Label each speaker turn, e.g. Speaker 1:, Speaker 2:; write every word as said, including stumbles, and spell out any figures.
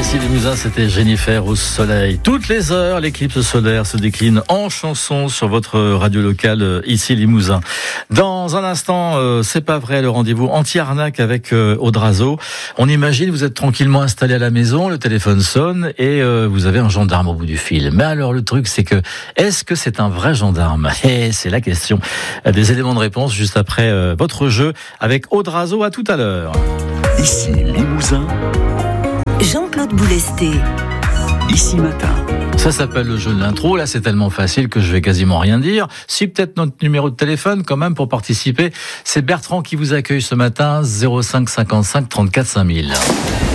Speaker 1: Ici Limousin, c'était Jennifer au soleil. Toutes les heures, l'éclipse solaire se décline en chansons sur votre radio locale ici Limousin. Dans un instant, euh, c'est pas vrai, le rendez-vous anti-arnaque avec euh, Audrazo. On imagine, vous êtes tranquillement installé à la maison, le téléphone sonne et euh, vous avez un gendarme au bout du fil. Mais alors le truc, c'est que, est-ce que c'est un vrai gendarme ? Et c'est la question. Des éléments de réponse juste après euh, votre jeu avec Audrazo. À tout à l'heure.
Speaker 2: Ici Limousin.
Speaker 3: Jean-Claude Boulesté.
Speaker 2: Ici Matin.
Speaker 1: Ça s'appelle le jeu de l'intro. Là, c'est tellement facile que je vais quasiment rien dire. Si peut-être notre numéro de téléphone, quand même, pour participer. C'est Bertrand qui vous accueille ce matin, zéro cinq cinquante-cinq trente-quatre cinq mille.